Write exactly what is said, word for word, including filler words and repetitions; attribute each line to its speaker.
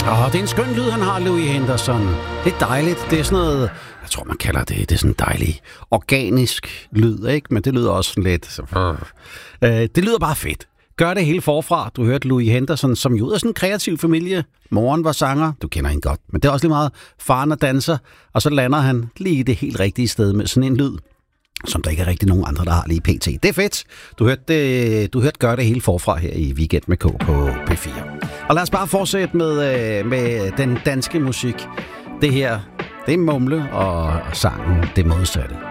Speaker 1: Åh, det er en skøn lyd, han har, Louis Henderson. Det er dejligt. Det er sådan noget, jeg tror, man kalder det, det er sådan en dejlig organisk lyd, ikke? Men det lyder også sådan lidt... Så, øh, det lyder bare fedt. Gør det hele forfra. Du hørte Louis Henderson, som jo er sådan en kreativ familie. Moren var sanger. Du kender hende godt. Men det er også lige meget. Faren er danser. Og så lander han lige det helt rigtige sted med sådan en lyd, som der ikke er rigtig nogen andre, der har lige pt. Det er fedt. Du hørte, det, du hørte Gør det hele forfra her i Weekend med K på P fire. Og lad os bare fortsætte med, med den danske musik. Det her, det er Mumle og sangen Det Modsatte.